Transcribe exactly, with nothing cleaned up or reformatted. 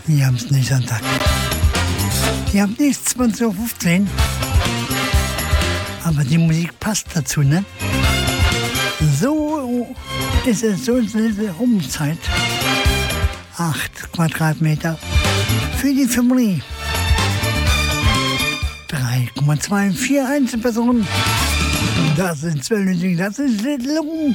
Die haben es nicht Sonntag. Die haben nichts zwanzig Uhr fünfzehn. Aber die Musik passt dazu, ne? So ist es, so ist es Umzeit. Acht Quadratmeter für die Familie. drei Komma zwei vier Einzelpersonen. Das sind zwölf, das ist Little